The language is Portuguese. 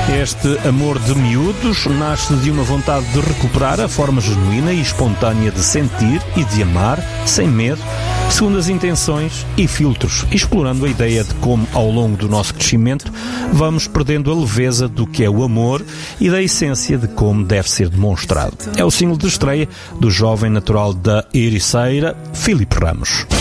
Este amor de miúdos nasce de uma vontade de recuperar a forma genuína e espontânea de sentir e de amar, sem medo, segundo as intenções e filtros, explorando a ideia de como, ao longo do nosso crescimento, vamos perdendo a leveza do que é o amor e da essência de como deve ser demonstrado. É o single de estreia do jovem natural da Ericeira, Filipe Ramos.